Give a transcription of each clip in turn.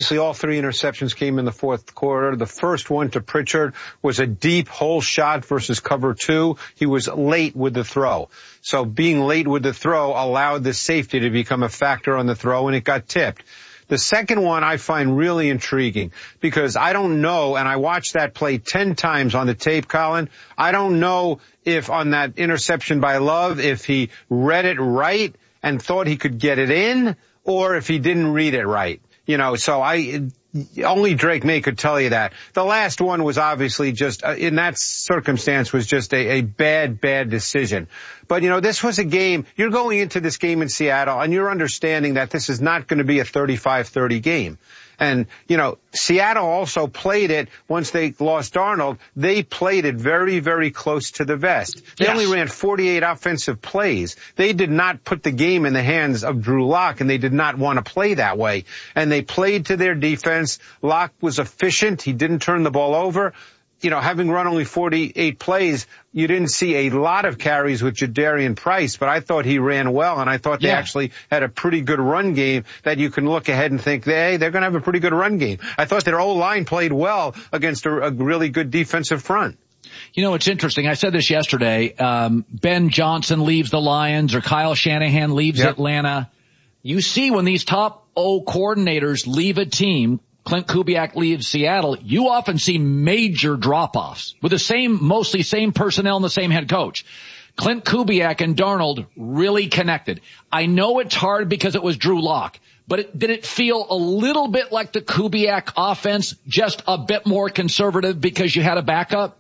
obviously all three interceptions came in the fourth quarter. The first one to Pritchard was a deep hole shot versus cover 2. He was late with the throw. So being late with the throw allowed the safety to become a factor on the throw, and it got tipped. The second one I find really intriguing because I don't know, and I watched that play 10 times on the tape, Colin. I don't know if on that interception by Love, if he read it right and thought he could get it in, or if he didn't read it right. So only Drake May could tell you that. The last one was obviously just, in that circumstance, was just a bad decision. But, this was a game, you're going into this game in Seattle, and you're understanding that this is not going to be a 35-30 game. And, Seattle also played it, once they lost Darnold, they played it very, very close to the vest. They only ran 48 offensive plays. They did not put the game in the hands of Drew Lock, and they did not want to play that way. And they played to their defense. Lock was efficient. He didn't turn the ball over. Having run only 48 plays, you didn't see a lot of carries with Jadarian Price, but I thought he ran well, and I thought they actually had a pretty good run game that you can look ahead and think, hey, they're going to have a pretty good run game. I thought their O-line played well against a really good defensive front. It's interesting. I said this yesterday. Ben Johnson leaves the Lions, or Kyle Shanahan leaves Atlanta. You see when these top O coordinators leave a team, Clint Kubiak leaves Seattle, you often see major drop-offs with mostly same personnel and the same head coach. Clint Kubiak and Darnold really connected. I know it's hard because it was Drew Lock, but did it feel a little bit like the Kubiak offense, just a bit more conservative because you had a backup?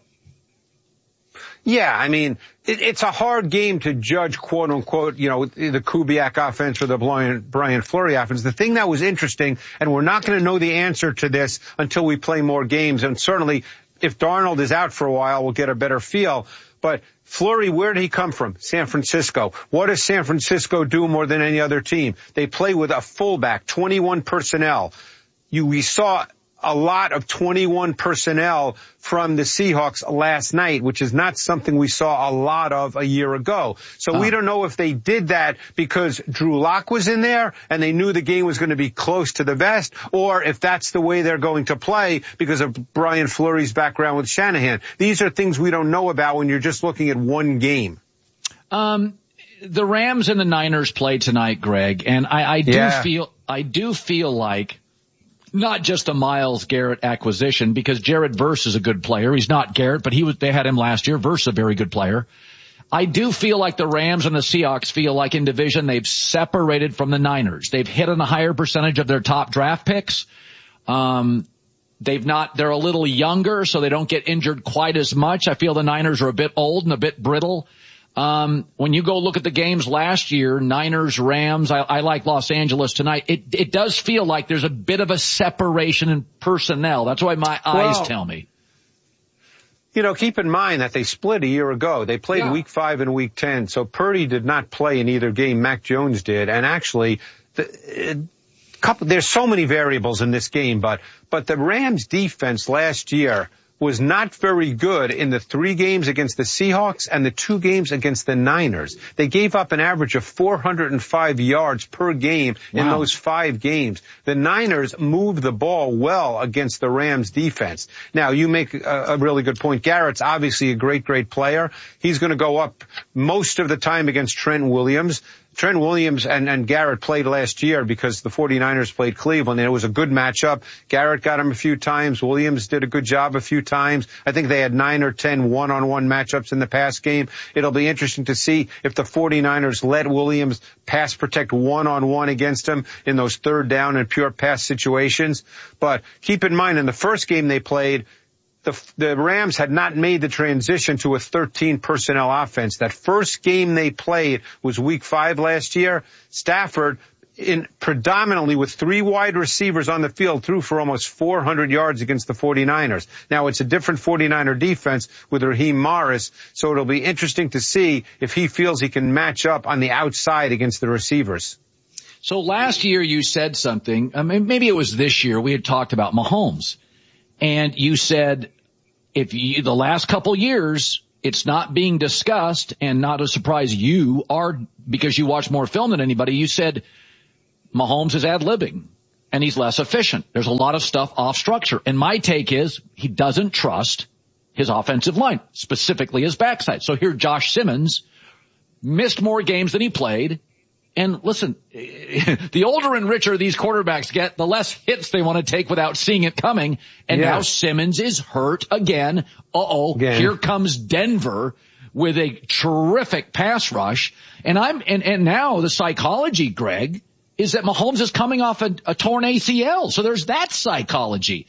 Yeah, I mean, it's a hard game to judge, quote unquote, the Kubiak offense or the Brian Fleury offense. The thing that was interesting, and we're not going to know the answer to this until we play more games, and certainly if Darnold is out for a while, we'll get a better feel. But Fleury, where did he come from? San Francisco. What does San Francisco do more than any other team? They play with a fullback, 21 personnel. We saw a lot of 21 personnel from the Seahawks last night, which is not something we saw a lot of a year ago. So we don't know if they did that because Drew Lock was in there and they knew the game was going to be close to the vest, or if that's the way they're going to play because of Brian Fleury's background with Shanahan. These are things we don't know about when you're just looking at one game. The Rams and the Niners played tonight, Greg, and I do feel like not just a Myles Garrett acquisition, because Jared Verse is a good player. He's not Garrett, but they had him last year. Verse is a very good player. I do feel like the Rams and the Seahawks feel like in division they've separated from the Niners. They've hit on a higher percentage of their top draft picks. They're a little younger, so they don't get injured quite as much. I feel the Niners are a bit old and a bit brittle. When you go look at the games last year, Niners, Rams, I like Los Angeles tonight. It does feel like there's a bit of a separation in personnel. That's why my eyes tell me. Keep in mind that they split a year ago. They played week 5 and week 10. So Purdy did not play in either game. Mac Jones did. And actually, there's so many variables in this game, but the Rams defense last year was not very good in the 3 games against the Seahawks and the 2 games against the Niners. They gave up an average of 405 yards per game in those 5 games. The Niners moved the ball well against the Rams defense. Now, you make a really good point. Garrett's obviously a great player. He's going to go up most of the time against Trent Williams. Trent Williams and Garrett played last year because the 49ers played Cleveland, and it was a good matchup. Garrett got him a few times. Williams did a good job a few times. I think they had 9 or 10 one-on-one matchups in the pass game. It'll be interesting to see if the 49ers let Williams pass protect one-on-one against him in those third down and pure pass situations. But keep in mind, in the first game they played, the Rams had not made the transition to a 13 personnel offense. That first game they played was week 5 last year. Stafford, predominantly with 3 wide receivers on the field, threw for almost 400 yards against the 49ers. Now, it's a different 49er defense with Raheem Morris, so it'll be interesting to see if he feels he can match up on the outside against the receivers. So last year you said something, maybe it was this year, we had talked about Mahomes. And you said, the last couple years, it's not being discussed, and not a surprise you are, because you watch more film than anybody, you said Mahomes is ad-libbing. and he's less efficient. There's a lot of stuff off structure. And my take is he doesn't trust his offensive line, specifically his backside. So here Josh Simmons missed more games than he played. And listen, the older and richer these quarterbacks get, the less hits they want to take without seeing it coming. And now Simmons is hurt again. Here comes Denver with a terrific pass rush. And now the psychology, Greg, is that Mahomes is coming off a torn ACL. So there's that psychology.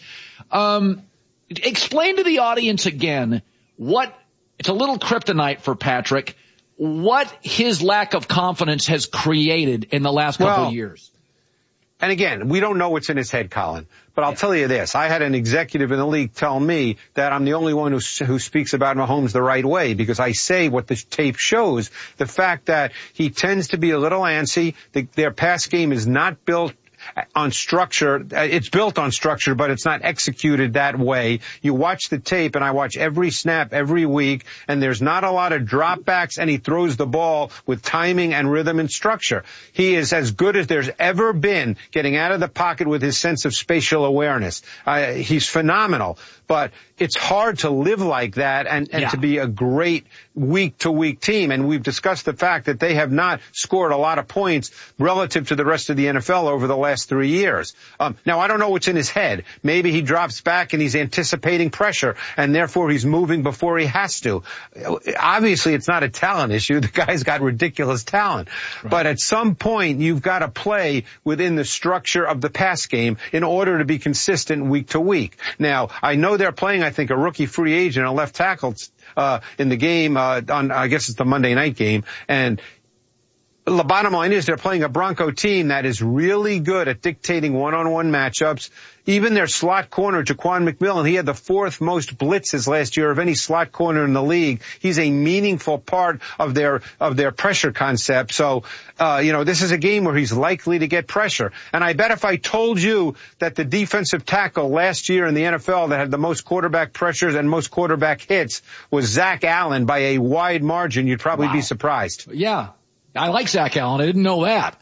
Explain to the audience again it's a little kryptonite for Patrick, what his lack of confidence has created in the last couple of years. And again, we don't know what's in his head, Colin. But I'll tell you this. I had an executive in the league tell me that I'm the only one who speaks about Mahomes the right way, because I say what the tape shows. The fact that he tends to be a little antsy. Their pass game is not built on structure. It's built on structure, but it's not executed that way. You watch the tape, and I watch every snap every week, and there's not a lot of dropbacks, and he throws the ball with timing and rhythm and structure. He is as good as there's ever been getting out of the pocket with his sense of spatial awareness. He's phenomenal, but it's hard to live like that and to be a great week-to-week team. And we've discussed the fact that they have not scored a lot of points relative to the rest of the NFL over the last 3 years. Now, I don't know what's in his head. Maybe he drops back and he's anticipating pressure, and therefore he's moving before he has to. Obviously, it's not a talent issue. The guy's got ridiculous talent. Right. But at some point, you've got to play within the structure of the pass game in order to be consistent week to week. Now, I know they're playing, I think, a rookie free agent, a left tackle, in the game, I guess it's the Monday night game. And the bottom line is they're playing a Bronco team that is really good at dictating one-on-one matchups. Even their slot corner, Jaquan McMillan, he had the 4th most blitzes last year of any slot corner in the league. He's a meaningful part of their pressure concept. So, this is a game where he's likely to get pressure. And I bet if I told you that the defensive tackle last year in the NFL that had the most quarterback pressures and most quarterback hits was Zach Allen by a wide margin, you'd probably be surprised. Yeah. I like Zach Allen. I didn't know that.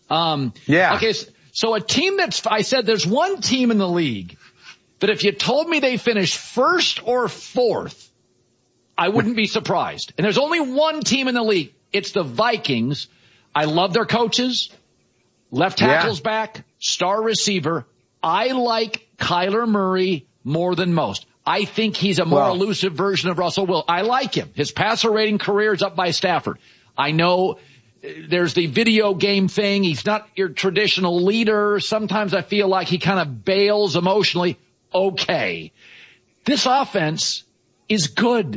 Okay. So a team I said there's one team in the league that if you told me they finished 1st or 4th, I wouldn't be surprised. And there's only one team in the league. It's the Vikings. I love their coaches. Left tackle's back, star receiver. I like Kyler Murray more than most. I think he's a more elusive version of Russell Wilson. I like him. His passer rating career is up by Stafford. I know there's the video game thing. He's not your traditional leader. Sometimes I feel like he kind of bails emotionally. Okay. This offense is good.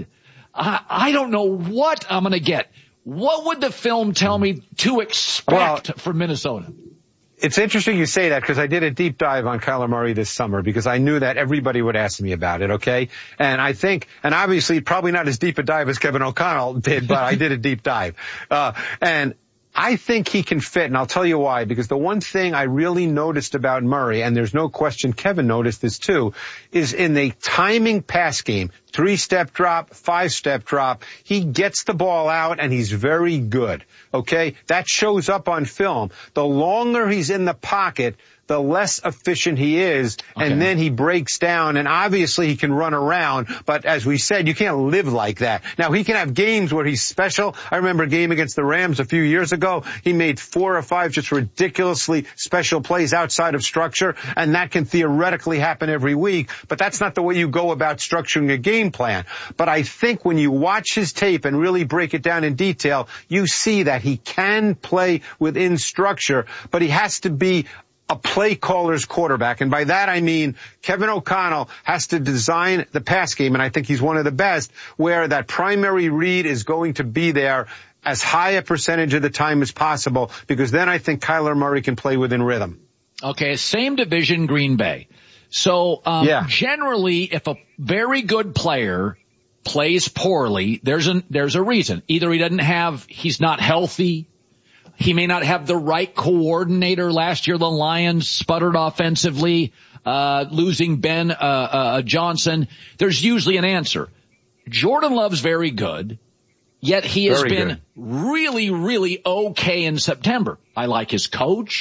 I don't know what I'm going to get. What would the film tell me to expect from Minnesota? It's interesting you say that, because I did a deep dive on Kyler Murray this summer because I knew that everybody would ask me about it, okay? And I think, and obviously probably not as deep a dive as Kevin O'Connell did, but I did a deep dive. And I think he can fit, and I'll tell you why, because the one thing I really noticed about Murray, and there's no question Kevin noticed this too, is in the timing pass game, 3-step drop, 5-step drop, he gets the ball out and he's very good, okay? That shows up on film. The longer he's in the pocket, the less efficient he is, and then he breaks down, and obviously he can run around, but as we said, you can't live like that. Now, he can have games where he's special. I remember a game against the Rams a few years ago. He made 4 or 5 just ridiculously special plays outside of structure, and that can theoretically happen every week, but that's not the way you go about structuring a game plan. But I think when you watch his tape and really break it down in detail, you see that he can play within structure, but he has to be a play caller's quarterback. And by that I mean Kevin O'Connell has to design the pass game, and I think he's one of the best, where that primary read is going to be there as high a percentage of the time as possible, because then I think Kyler Murray can play within rhythm. Okay, same division, Green Bay. So generally, if a very good player plays poorly, there's a reason. Either he's not healthy, he may not have the right coordinator. Last year, the Lions sputtered offensively, losing Ben Johnson. There's usually an answer. Jordan Love's very good, yet he has been really, really okay in September. I like his coach.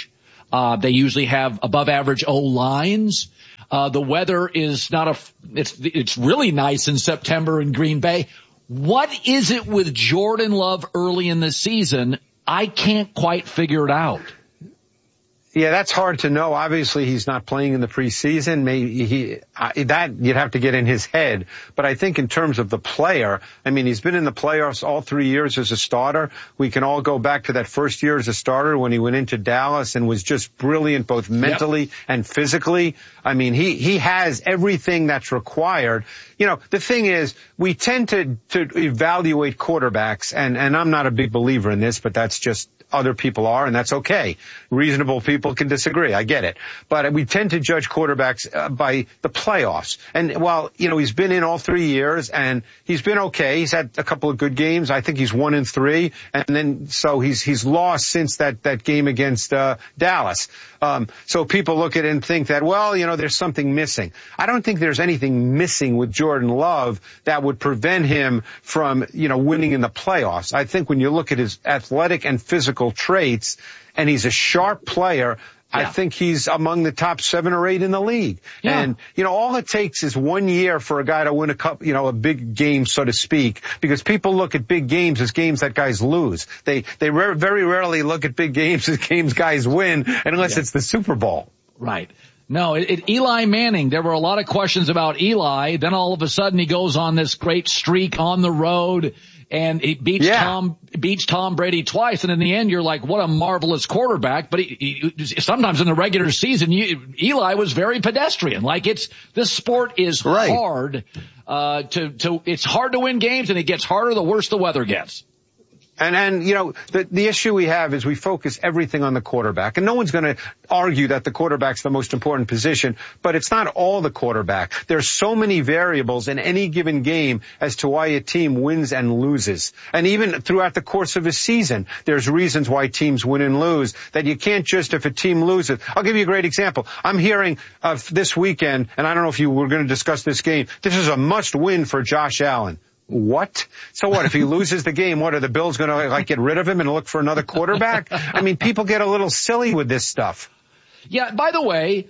They usually have above average O-lines. The weather is it's really nice in September in Green Bay. What is it with Jordan Love early in the season? I can't quite figure it out. Yeah, that's hard to know. Obviously, he's not playing in the preseason. Maybe that you'd have to get in his head. But I think in terms of the player, I mean, he's been in the playoffs all 3 years as a starter. We can all go back to that first year as a starter when he went into Dallas and was just brilliant, both mentally and physically. I mean, he has everything that's required. You know, the thing is, we tend to evaluate quarterbacks, and I'm not a big believer in this, but that's just other people are, and that's okay. Reasonable people can disagree. I get it. But we tend to judge quarterbacks by the playoffs. And while, you know, he's been in all 3 years and he's been okay. He's had a couple of good games. I think he's 1-3. And then, so he's lost since that game against, Dallas. So people look at it and think that, well, you know, there's something missing. I don't think there's anything missing with Jordan Love that would prevent him from, you know, winning in the playoffs. I think when you look at his athletic and physical traits, and he's a sharp player, I think he's among the top 7 or 8 in the league. Yeah. And, you know, all it takes is 1 year for a guy to win a cup, you know, a big game, so to speak, because people look at big games as games that guys lose. They very rarely look at big games as games guys win, unless it's the Super Bowl. Right. No, Eli Manning, there were a lot of questions about Eli. Then all of a sudden he goes on this great streak on the road and he beats Tom Brady twice. And in the end, you're like, what a marvelous quarterback. But he sometimes in the regular season, Eli was very pedestrian. Like this sport is hard, it's hard to win games, and it gets harder the worse the weather gets. And you know, the issue we have is we focus everything on the quarterback. And no one's going to argue that the quarterback's the most important position, but it's not all the quarterback. There's so many variables in any given game as to why a team wins and loses. And even throughout the course of a season, there's reasons why teams win and lose, that you can't just, if a team loses. I'll give you a great example. I'm hearing of this weekend, and I don't know if you were going to discuss this game, this is a must win for Josh Allen. What? So what, if he loses the game, what, are the Bills going to get rid of him and look for another quarterback? I mean, people get a little silly with this stuff. Yeah, by the way,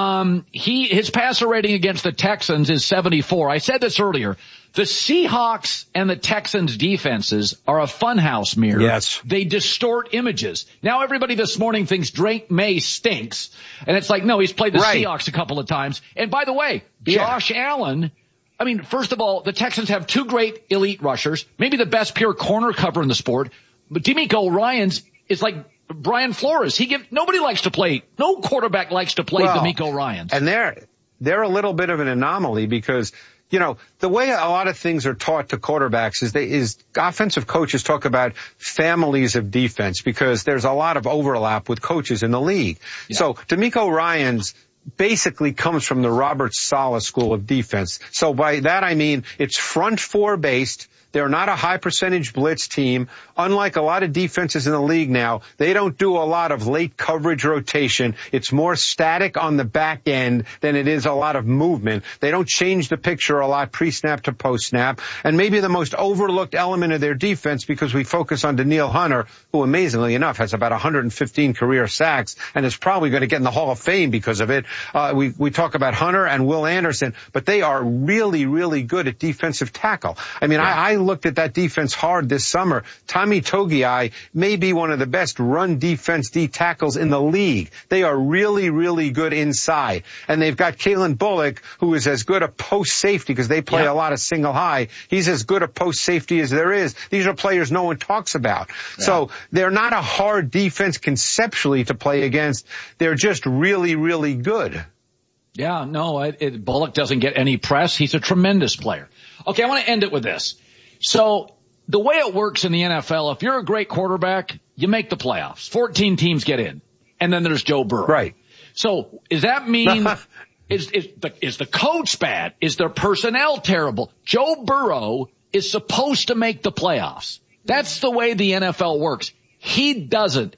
his passer rating against the Texans is 74. I said this earlier. The Seahawks and the Texans defenses are a funhouse mirror. Yes. They distort images. Now everybody this morning thinks Drake May stinks. And it's like, no, he's played the Seahawks a couple of times. And by the way, Josh Allen, I mean, first of all, the Texans have 2 great elite rushers, maybe the best pure corner cover in the sport. But DeMeco Ryans is like Brian Flores. Nobody likes to play, no quarterback likes to play DeMeco Ryans. And they're a little bit of an anomaly because, you know, the way a lot of things are taught to quarterbacks is offensive coaches talk about families of defense because there's a lot of overlap with coaches in the league. Yeah. So DeMeco Ryans basically comes from the Robert Saleh school of defense. So by that I mean it's front 4 based. They're not a high percentage blitz team. Unlike a lot of defenses in the league now, they don't do a lot of late coverage rotation. It's more static on the back end than it is a lot of movement. They don't change the picture a lot pre-snap to post-snap. And maybe the most overlooked element of their defense, because we focus on Danielle Hunter, who amazingly enough has about 115 career sacks and is probably going to get in the Hall of Fame because of it. We talk about Hunter and Will Anderson, but they are really, really good at defensive tackle. I mean, I looked at that defense hard this summer. Tommy Togiai may be one of the best run defense D tackles in the league. They are really, really good inside. And they've got Kalen Bullock, who is as good a post safety because they play a lot of single high. He's as good a post safety as there is. These are players no one talks about. Yeah. So they're not a hard defense conceptually to play against. They're just really, really good. Yeah, no, Bullock doesn't get any press. He's a tremendous player. Okay, I want to end it with this. So the way it works in the NFL, if you're a great quarterback, you make the playoffs. 14 teams get in. And then there's Joe Burrow. Right. So does that mean is the coach bad? Is their personnel terrible? Joe Burrow is supposed to make the playoffs. That's the way the NFL works. He doesn't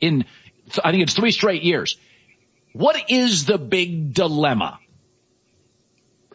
I think it's 3 straight years. What is the big dilemma?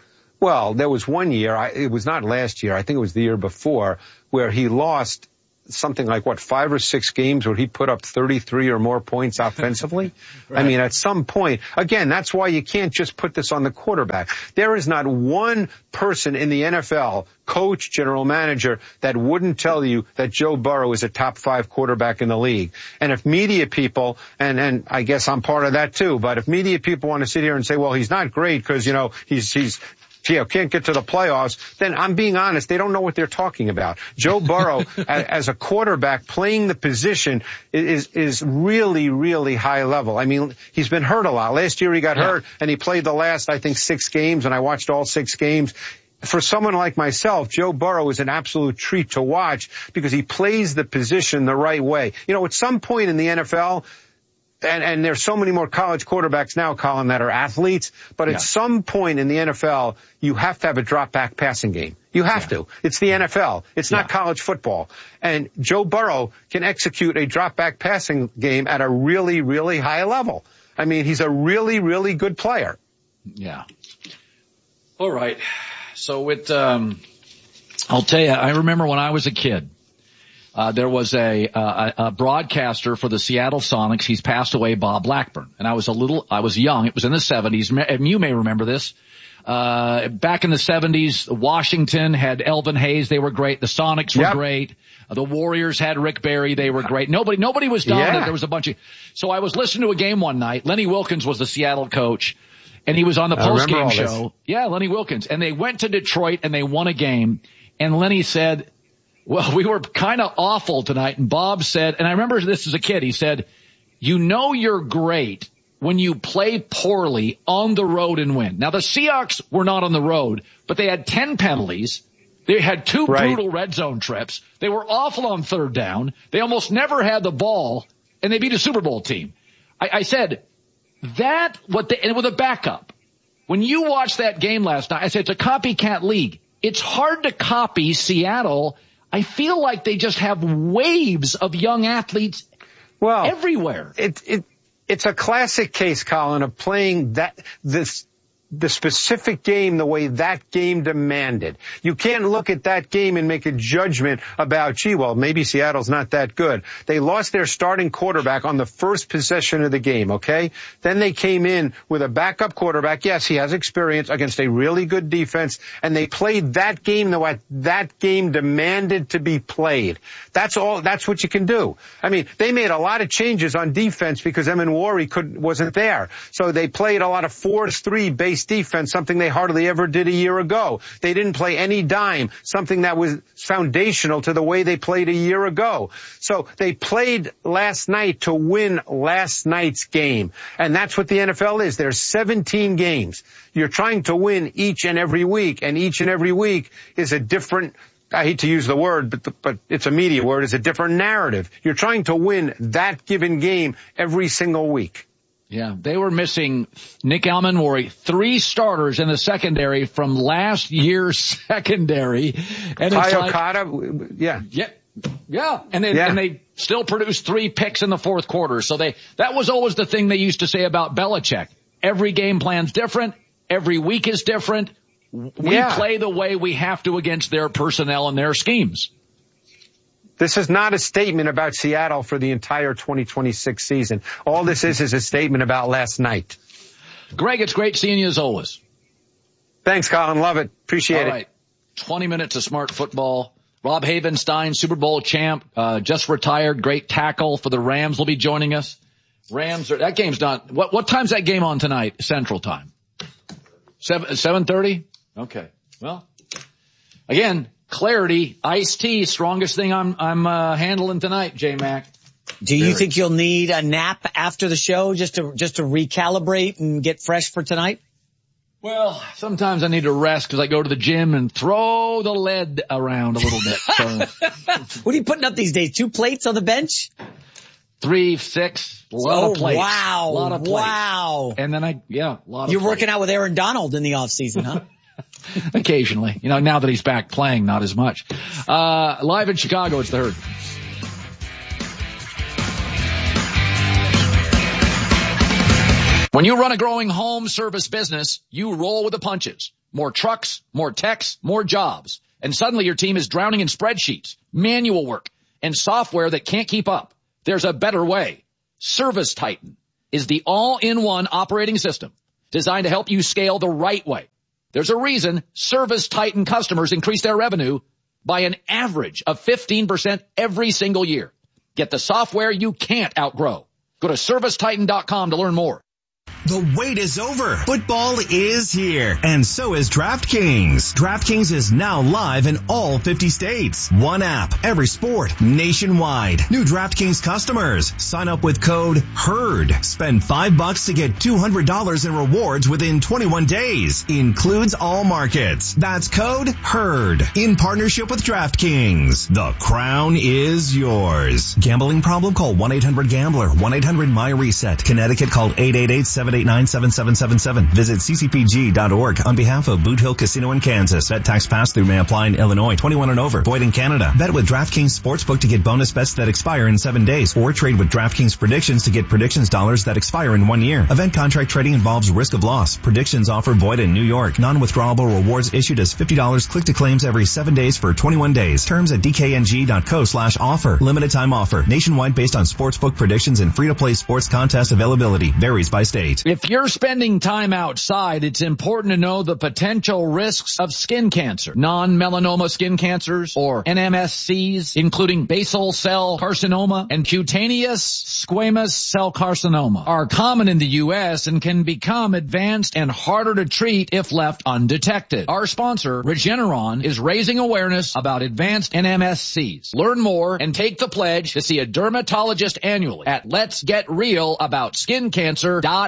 Well, there was one year, it was not last year, I think it was the year before, where he lost something like 5 or 6 games where he put up 33 or more points offensively? Right. I mean, at some point, again, that's why you can't just put this on the quarterback. There is not one person in the NFL, coach, general manager, that wouldn't tell you that Joe Burrow is a top 5 quarterback in the league. And if media people, and I guess I'm part of that too, but if media people want to sit here and say, well, he's not great because, he's can't get to the playoffs, then I'm being honest, they don't know what they're talking about. Joe Burrow, as a quarterback, playing the position is really, really high level. I mean, he's been hurt a lot. Last year he got hurt, and he played the last, I think, 6 games, and I watched all 6 games. For someone like myself, Joe Burrow is an absolute treat to watch because he plays the position the right way. At some point in the NFL, and there's so many more college quarterbacks now, Colin, that are athletes, but at some point in the NFL, you have to have a drop-back passing game. You have to. It's the NFL. It's not college football. And Joe Burrow can execute a drop-back passing game at a really, really high level. I mean, he's a really, really good player. Yeah. All right. So I'll tell you, I remember when I was a kid, there was a broadcaster for the Seattle Sonics. He's passed away, Bob Blackburn. And I was young. It was in the 70s. And you may remember this. Back in the 70s, Washington had Elvin Hayes. They were great. The Sonics were great. The Warriors had Rick Barry. They were great. Nobody was dominant. Yeah. There was a bunch of, so I was listening to a game one night. Lenny Wilkens was the Seattle coach. And he was on the post-game show. Yeah, Lenny Wilkens. And they went to Detroit and they won a game. And Lenny said, well, we were kind of awful tonight. And Bob said, and I remember this as a kid, he said, you're great when you play poorly on the road and win. Now, the Seahawks were not on the road, but they had 10 penalties. They had 2 brutal red zone trips. They were awful on 3rd down. They almost never had the ball, and they beat a Super Bowl team. I said, and with a backup. When you watched that game last night, I said, it's a copycat league. It's hard to copy Seattle. I feel like they just have waves of young athletes everywhere. It's a classic case, Colin, of playing the specific game the way that game demanded. You can't look at that game and make a judgment about, maybe Seattle's not that good. They lost their starting quarterback on the first possession of the game, okay? Then they came in with a backup quarterback. Yes, he has experience against a really good defense, and they played that game the way that game demanded to be played. That's what you can do. I mean, they made a lot of changes on defense because Emenwari wasn't there. So they played a lot of 4-3 base defense, something they hardly ever did a year ago. They didn't play any dime, something that was foundational to the way they played a year ago. So they played last night to win last night's game. And that's what the NFL is. There's 17 games. You're trying to win each and every week, and each and every week is a different, I hate to use the word, but it's a media word, it's a different narrative. You're trying to win that given game every single week. Yeah, they were missing Nick Emenwari, 3 starters in the secondary from last year's secondary. And it's Okada, and they still produced 3 picks in the 4th quarter. So that was always the thing they used to say about Belichick. Every game plan's different. Every week is different. We play the way we have to against their personnel and their schemes. This is not a statement about Seattle for the entire 2026 season. All this is a statement about last night. Greg, it's great seeing you as always. Thanks, Colin. Love it. Appreciate it. All right. 20 minutes of smart football. Rob Havenstein, Super Bowl champ, just retired. Great tackle for the Rams, will be joining us. That game's not, what time's that game on tonight? Central time. 7:30? Okay. Well, again, clarity, iced tea, strongest thing I'm handling tonight, J-Mac. Do you think you'll need a nap after the show just to recalibrate and get fresh for tonight? Well, sometimes I need to rest because I go to the gym and throw the lead around a little bit. So. What are you putting up these days? 2 plates on the bench? 3, 6, a lot of plates. Wow. A lot of plates. Wow. And then a lot of You're working out with Aaron Donald in the off season, huh? Occasionally. Now that he's back playing, not as much. Live in Chicago, it's the Herd. When you run a growing home service business, you roll with the punches. More trucks, more techs, more jobs. And suddenly your team is drowning in spreadsheets, manual work, and software that can't keep up. There's a better way. ServiceTitan is the all-in-one operating system designed to help you scale the right way. There's a reason ServiceTitan customers increase their revenue by an average of 15% every single year. Get the software you can't outgrow. Go to ServiceTitan.com to learn more. The wait is over. Football is here. And so is DraftKings. DraftKings is now live in all 50 states. One app, every sport, nationwide. New DraftKings customers. Sign up with code HERD. Spend $5 to get $200 in rewards within 21 days. Includes all markets. That's code HERD. In partnership with DraftKings. The crown is yours. Gambling problem? Call 1-800-GAMBLER. 1-800-MY-RESET. Connecticut called 888-789-7777. Visit ccpg.org on behalf of Boot Hill Casino in Kansas. Bet tax pass-through may apply in Illinois. 21 and over. Void in Canada. Bet with DraftKings Sportsbook to get bonus bets that expire in 7 days. Or trade with DraftKings Predictions to get predictions dollars that expire in 1 year. Event contract trading involves risk of loss. Predictions offer void in New York. Non-withdrawable rewards issued as $50 click to claims every 7 days for 21 days. Terms at dkng.co/offer. Limited time offer. Nationwide based on sportsbook predictions and free-to-play sports contest availability. Varies by state. If you're spending time outside, it's important to know the potential risks of skin cancer. Non-melanoma skin cancers, or NMSCs, including basal cell carcinoma and cutaneous squamous cell carcinoma, are common in the U.S. and can become advanced and harder to treat if left undetected. Our sponsor, Regeneron, is raising awareness about advanced NMSCs. Learn more and take the pledge to see a dermatologist annually at letsgetrealaboutSkinCancer.com.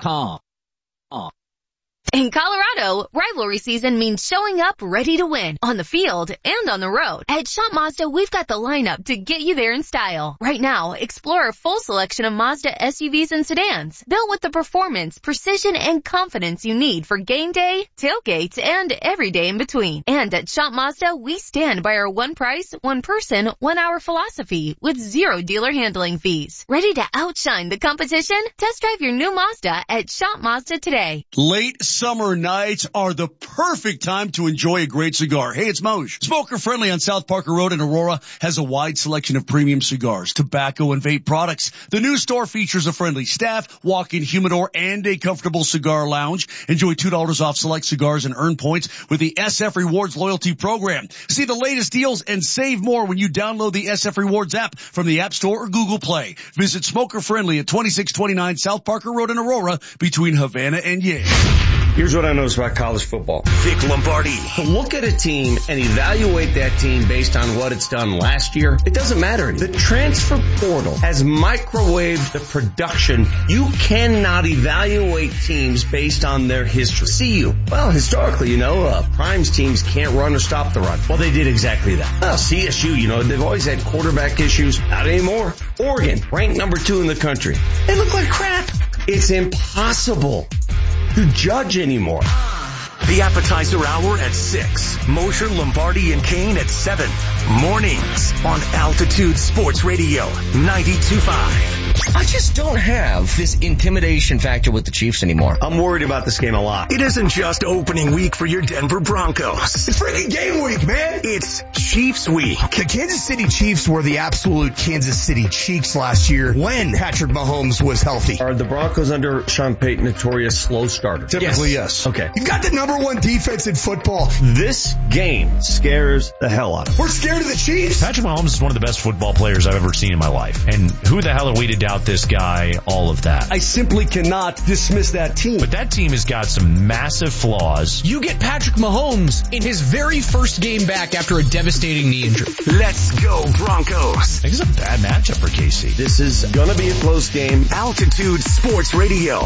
In Colorado, rivalry season means showing up ready to win on the field and on the road. At Shop Mazda, we've got the lineup to get you there in style. Right now, explore a full selection of Mazda SUVs and sedans, built with the performance, precision, and confidence you need for game day, tailgates, and every day in between. And at Shop Mazda, we stand by our one price, one person, 1 hour philosophy with zero dealer handling fees. Ready to outshine the competition? Test drive your new Mazda at Shop Mazda today. Late summer nights are the perfect time to enjoy a great cigar. Hey, it's Moj. Smoker Friendly on South Parker Road in Aurora has a wide selection of premium cigars, tobacco, and vape products. The new store features a friendly staff, walk-in humidor, and a comfortable cigar lounge. Enjoy $2 off select cigars and earn points with the SF Rewards loyalty program. See the latest deals and save more when you download the SF Rewards app from the App Store or Google Play. Visit Smoker Friendly at 2629 South Parker Road in Aurora between Havana and Yale. Here's what I noticed about college football. Vic Lombardi. Look at a team and evaluate that team based on what it's done last year. It doesn't matter anymore. The transfer portal has microwaved the production. You cannot evaluate teams based on their history. CU. Well, historically, Prime's teams can't run or stop the run. Well, they did exactly that. Well, CSU, they've always had quarterback issues. Not anymore. Oregon, ranked number 2 in the country. They look like crap. It's impossible to judge anymore. The appetizer hour at 6. Mosher, Lombardi, and Kane at 7. Mornings on Altitude Sports Radio 92.5. I just don't have this intimidation factor with the Chiefs anymore. I'm worried about this game a lot. It isn't just opening week for your Denver Broncos. It's freaking game week, man. It's Chiefs week. The Kansas City Chiefs were the absolute Kansas City Chiefs last year when Patrick Mahomes was healthy. Are the Broncos under Sean Payton notorious slow starter? Typically, yes. Okay. You've got the number 1 defense in football. This game scares the hell out of me. We're scared of the Chiefs. Patrick Mahomes is one of the best football players I've ever seen in my life. And who the hell are we to doubt this guy, all of that? I simply cannot dismiss that team. But that team has got some massive flaws. You get Patrick Mahomes in his very first game back after a devastating knee injury. Let's go Broncos. I think it's a bad matchup for KC. This is gonna be a close game. Altitude Sports Radio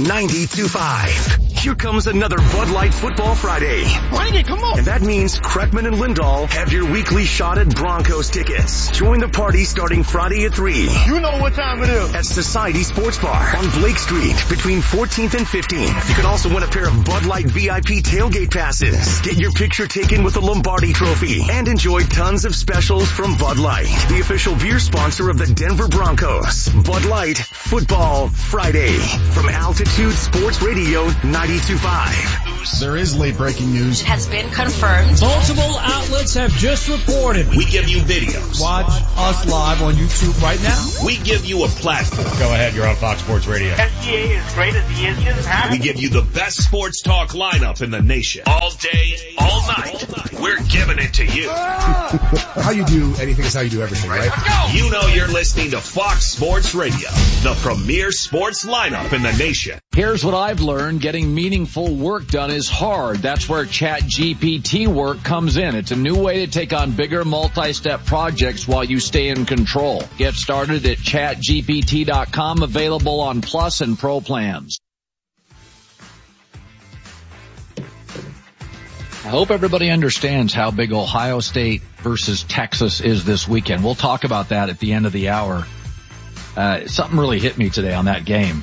92.5. Here comes another Bud Light Football Friday. Bring it, come on. And that means Kreckman and Lindahl have your weekly shot at Broncos tickets. Join the party starting Friday at 3. You know what time it is. At Society Sports Bar on Blake Street between 14th and 15th. You can also win a pair of Bud Light VIP tailgate passes. Get your picture taken with the Lombardi Trophy and enjoy tons of specials from Bud Light, the official beer sponsor of the Denver Broncos. Bud Light Football Friday from Altitude Sports Radio 92.5. news. There is late breaking news. Has been confirmed. Multiple outlets have just reported. We give you videos. Watch us live on YouTube right now. We give you a platform. Go ahead, you're on Fox Sports Radio. SGA is great as he is. We give you the best sports talk lineup in the nation. All day, all night. We're giving it to you. How you do anything is how you do everything, right? You know you're listening to Fox Sports Radio, the premier sports lineup in the nation. Here's what I've learned. Getting meaningful work done is hard. That's where ChatGPT work comes in. It's a new way to take on bigger multi-step projects while you stay in control. Get started at chatgpt.com, available on Plus and Pro plans. I hope everybody understands how big Ohio State versus Texas is this weekend. We'll talk about that at the end of the hour. Something really hit me today on that game.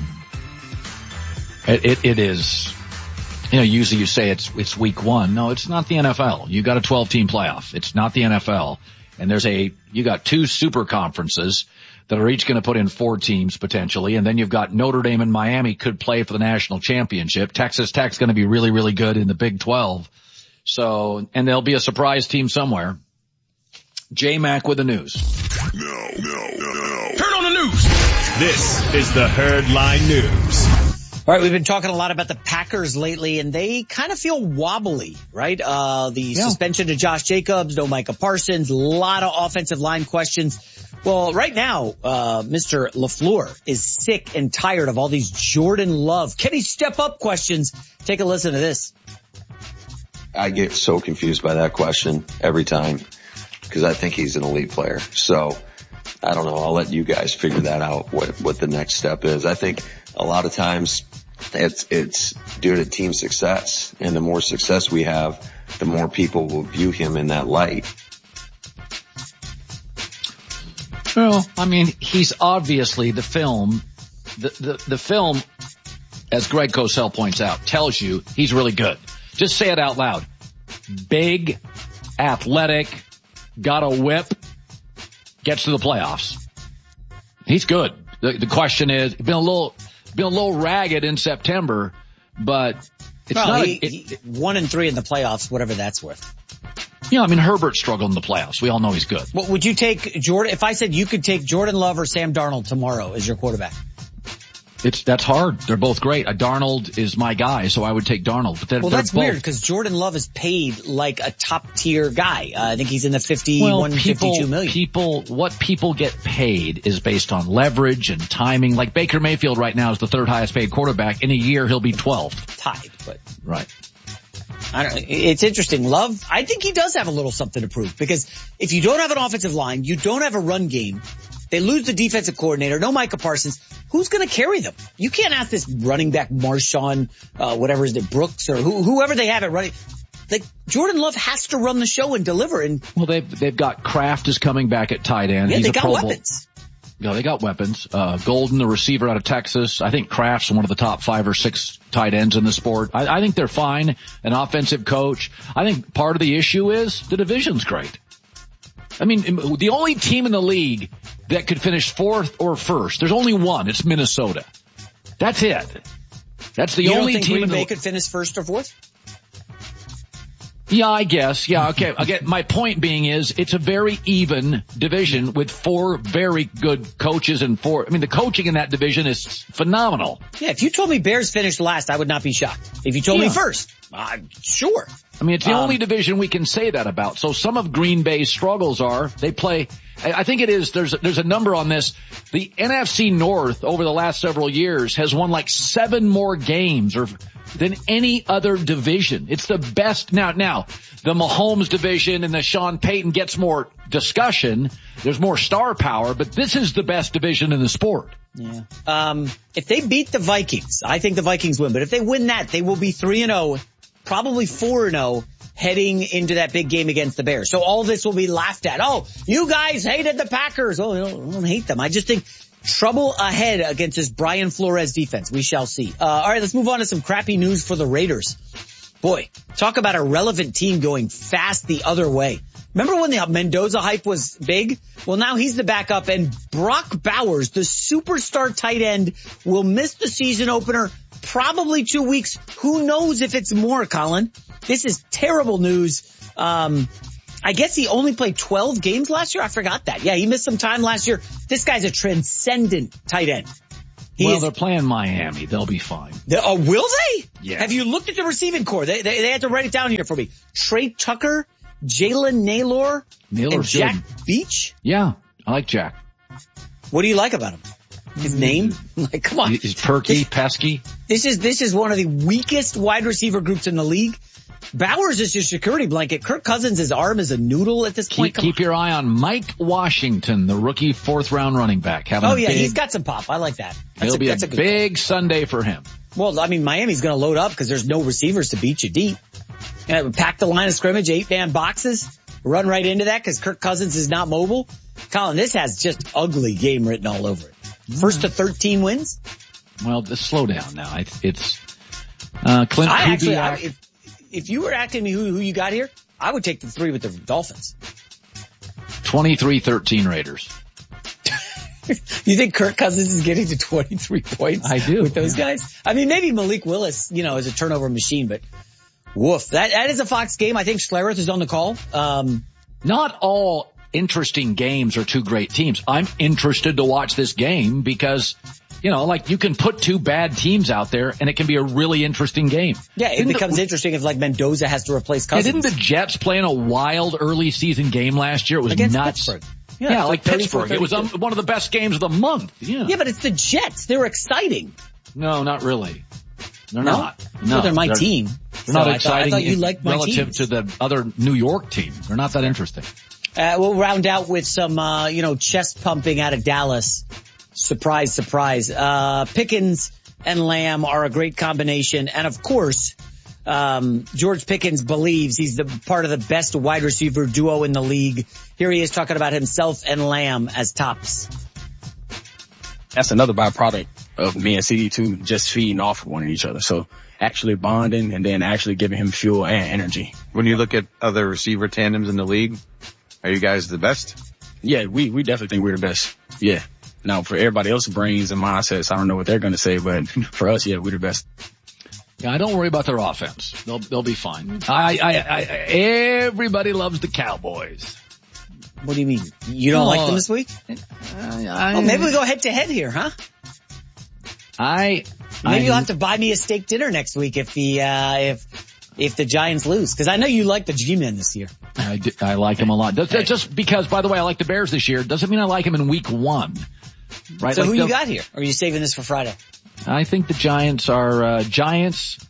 It is, usually you say it's week one. No, it's not the NFL. You got a 12-team playoff. It's not the NFL. And you got two super conferences that are each going to put in 4 teams potentially. And then you've got Notre Dame and Miami could play for the national championship. Texas Tech's going to be really, really good in the Big 12. So, and there'll be a surprise team somewhere. J-Mac with the news. No. Turn on the news. This is the Herdline News. All right, we've been talking a lot about the Packers lately, and they kind of feel wobbly, right? Suspension to Josh Jacobs, no Micah Parsons, a lot of offensive line questions. Well, right now, Mr. LaFleur is sick and tired of all these Jordan Love, can he step up questions. Take a listen to this. I get so confused by that question every time because I think he's an elite player. So I don't know. I'll let you guys figure that out, what the next step is. I think a lot of times it's due to team success, and the more success we have, the more people will view him in that light. Well, I mean, he's obviously the film, as Greg Cosell points out, tells you he's really good. Just say it out loud. Big, athletic, got a whip, gets to the playoffs. He's good. The question is, been a little ragged in September, but it's not. 1-3 in the playoffs, whatever that's worth. Herbert struggled in the playoffs. We all know he's good. Well, would you take Jordan? If I said you could take Jordan Love or Sam Darnold tomorrow as your quarterback? That's hard. They're both great. Darnold is my guy, so I would take Darnold. But that's weird because Jordan Love is paid like a top tier guy. I think he's in the 52 million. What people get paid is based on leverage and timing. Like Baker Mayfield right now is the 3rd highest paid quarterback. In a year, he'll be 12th. Tied, but. Right. It's interesting. Love, I think he does have a little something to prove because if you don't have an offensive line, you don't have a run game, they lose the defensive coordinator, no Micah Parsons, who's going to carry them? You can't ask this running back Marshawn, whatever is it, Brooks or whoever they have it running. Like Jordan Love has to run the show and deliver. And well, they've got Kraft is coming back at tight end. Yeah, He's they a got Pro weapons. No, they got weapons. Golden, the receiver out of Texas. I think Kraft's one of the top 5 or 6 tight ends in the sport. I think they're fine. An offensive coach. I think part of the issue is the division's great. I mean, the only team in the league that could finish 4th or 1st, there's only one. It's Minnesota. That's it. That's the only team Green Bay could finish 1st or 4th? Yeah, I guess. Yeah, okay. My point being is it's a very even division with 4 very good coaches and 4. I mean, the coaching in that division is phenomenal. Yeah, if you told me Bears finished last, I would not be shocked. If you told me first, sure. I mean, it's the only division we can say that about. So some of Green Bay's struggles are they play. I think it is. There's a number on this. The NFC North over the last several years has won like 7 more games than any other division. It's the best. Now, the Mahomes division and the Sean Payton gets more discussion. There's more star power, but this is the best division in the sport. Yeah. If they beat the Vikings, I think the Vikings win, but if they win that, they will be 3-0, probably 4-0 heading into that big game against the Bears. So all this will be laughed at. Oh, you guys hated the Packers. Oh, I don't hate them. I just think trouble ahead against this Brian Flores defense. We shall see. All right, let's move on to some crappy news for the Raiders. Boy, talk about a relevant team going fast the other way. Remember when the Mendoza hype was big? Well, now he's the backup, and Brock Bowers, the superstar tight end, will miss the season opener probably 2 weeks. Who knows if it's more, Colin? This is terrible news. I guess he only played 12 games last year. I forgot that. Yeah, he missed some time last year. This guy's a transcendent tight end. They're playing Miami. They'll be fine. Will they? Yeah. Have you looked at the receiving core? They had to write it down here for me. Trey Tucker, Jalen Nailor, and Jack Beach? Yeah, I like Jack. What do you like about him? His name? Like, come on. He's perky, pesky. This is one of the weakest wide receiver groups in the league. Bowers is your security blanket. Kirk Cousins' arm is a noodle at this point. Keep your eye on Mike Washington, the rookie 4th round running back. He's got some pop. I like that. It'll be a big Sunday for him. Well, I mean, Miami's going to load up because there's no receivers to beat you deep. And pack the line of scrimmage, 8-man boxes, run right into that because Kirk Cousins is not mobile. Colin, this has just ugly game written all over it. First to 13 wins. Well, slow down now. It's Clint Kubiak. If you were asking me who you got here, I would take the 3 with the Dolphins. 23-13 Raiders. You think Kirk Cousins is getting to 23 points? I do. With those guys? I mean, maybe Malik Willis, is a turnover machine, but woof. That is a Fox game. I think Schlereth is on the call. Not all interesting games are 2 great teams. I'm interested to watch this game because, you can put 2 bad teams out there and it can be a really interesting game. Yeah, it becomes interesting if Mendoza has to replace Cousins. Didn't the Jets play in a wild early season game last year? It was against nuts. Pittsburgh. Yeah, like Pittsburgh. It was one of the best games of the month. Yeah, but it's the Jets. They're exciting. No, not really. They're not. No, well, they're my team. They're not exciting. I thought you liked my relative to the other New York team. They're not that interesting. We'll round out with some, chest pumping out of Dallas. Surprise, surprise. Pickens and Lamb are a great combination. And of course, George Pickens believes he's the part of the best wide receiver duo in the league. Here he is talking about himself and Lamb as tops. That's another byproduct of me and CD2 just feeding off of one of each other. So actually bonding and then actually giving him fuel and energy. When you look at other receiver tandems in the league, are you guys the best? Yeah, we definitely think we're the best. Yeah. Now, for everybody else's brains and mindsets, I don't know what they're going to say, but for us, yeah, we're the best. Yeah, I don't worry about their offense. They'll be fine. Everybody loves the Cowboys. What do you mean? You don't like them this week? Maybe we go head to head here, huh? Maybe you'll have to buy me a steak dinner next week if the Giants lose. Cause I know you like the G-Men this year. I like them a lot. Just because, by the way, I like the Bears this year doesn't mean I like them in week 1. Right? So who you got here? Or are you saving this for Friday? I think the Giants are, Giants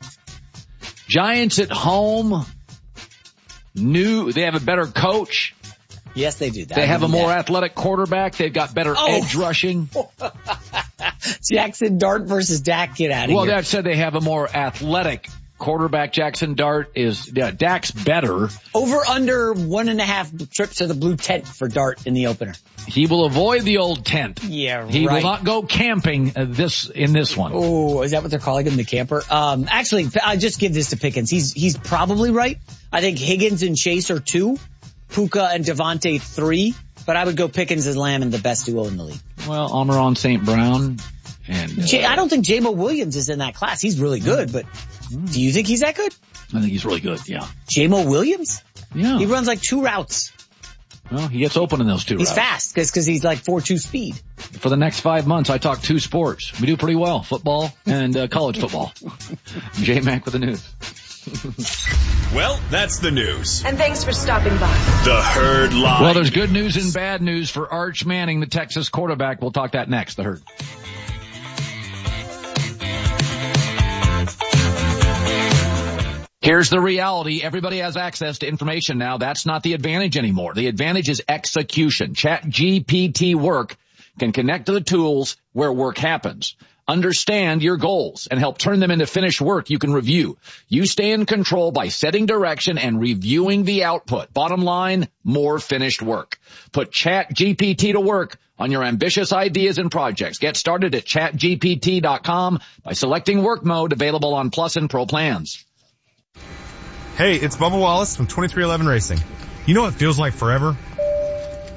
at home. They have a better coach. Yes, they do. They have a more athletic quarterback. They've got better edge rushing. Jackson Dart versus Dak. Get out of here. Well, that said, they have a more athletic quarterback. Jackson Dart Dak's better. Over under 1.5 trips to the blue tent for Dart in the opener. He will avoid the old tent. Yeah, He will not go camping in this one. Oh, is that what they're calling him, the camper? Actually, I'll just give this to Pickens. He's probably right. I think Higgins and Chase are 2. Puka and Devontae 3. But I would go Pickens and Lamb in the best duo in the league. Well, Amon-Ra St. Brown. And I don't think J-Mo Williams is in that class. He's really good, but do you think he's that good? I think he's really good, yeah. J-Mo Williams? Yeah. He runs like 2 routes. Well, he gets open in those 2 routes. He's fast because he's like 4.2 speed. For the next 5 months, I talk 2 sports. We do pretty well, football and college football. J-Mac with the news. Well, that's the news. And thanks for stopping by. The Herd Live. Well, there's good news and bad news for Arch Manning, the Texas quarterback. We'll talk that next. The Herd. Here's the reality. Everybody has access to information now. That's not the advantage anymore. The advantage is execution. ChatGPT Work can connect to the tools where work happens. Understand your goals and help turn them into finished work you can review. You stay in control by setting direction and reviewing the output. Bottom line, more finished work. Put ChatGPT to work on your ambitious ideas and projects. Get started at chatgpt.com by selecting work mode, available on Plus and Pro plans. Hey, it's Bubba Wallace from 2311 Racing. You know what feels like forever?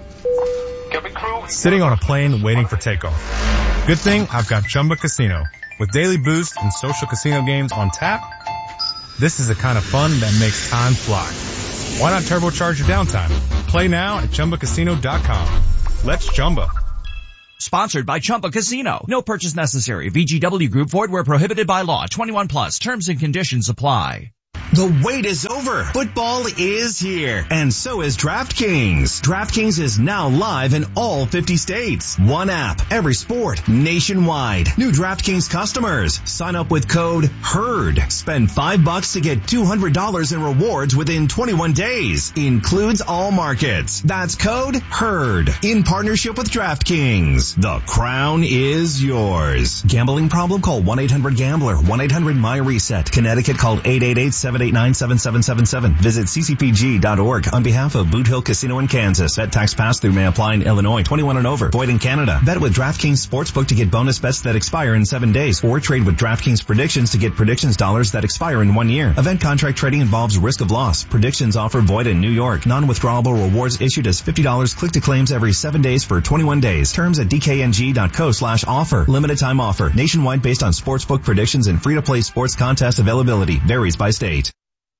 Sitting on a plane waiting for takeoff. Good thing I've got Chumba Casino. With daily boosts and social casino games on tap, this is the kind of fun that makes time fly. Why not turbocharge your downtime? Play now at ChumbaCasino.com. Let's Chumba. Sponsored by Chumba Casino. No purchase necessary. VGW Group. Void where prohibited by law. 21 plus. Terms and conditions apply. The wait is over. Football is here. And so is DraftKings. DraftKings is now live in all 50 states. One app, every sport, nationwide. New DraftKings customers. Sign up with code HERD. Spend $5 to get $200 in rewards within 21 days. Includes all markets. That's code HERD. In partnership with DraftKings. The crown is yours. Gambling problem? Call 1-800-GAMBLER. 1-800-MY-RESET. Connecticut called 888-789-7777. Visit ccpg.org on behalf of Boot Hill Casino in Kansas. Bet tax pass-through may apply in Illinois. 21 and over. Void in Canada. Bet with DraftKings Sportsbook to get bonus bets that expire in 7 days. Or trade with DraftKings Predictions to get predictions dollars that expire in 1 year. Event contract trading involves risk of loss. Predictions offer void in New York. Non-withdrawable rewards issued as $50 click to claims every 7 days for 21 days. Terms at dkng.co/offer. Limited time offer. Nationwide based on sportsbook predictions and free-to-play sports contest availability. Varies by state.